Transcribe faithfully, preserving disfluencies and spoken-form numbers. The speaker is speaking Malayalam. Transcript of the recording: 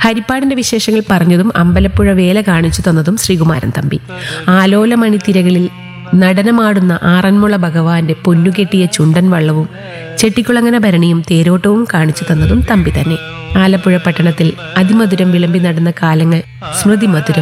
ഹരിപ്പാടിന്റെ വിശേഷങ്ങൾ പറഞ്ഞതും അമ്പലപ്പുഴ വേല കാണിച്ചു തന്നതും ശ്രീകുമാരൻ തമ്പി. ആലോലമണിത്തിരകളിൽ നടനമാടുന്ന ആറന്മുള ഭഗവാന്റെ പൊന്നുകെട്ടിയ ചുണ്ടൻ വള്ളവും ചെട്ടിക്കുളങ്ങന ഭരണിയും തേരോട്ടവും കാണിച്ചു തന്നതും തമ്പി തന്നെ. ആലപ്പുഴ പട്ടണത്തിൽ അതിമധുരം വിളമ്പി നടന്ന കാലങ്ങൾ സ്മൃതി മധുരം.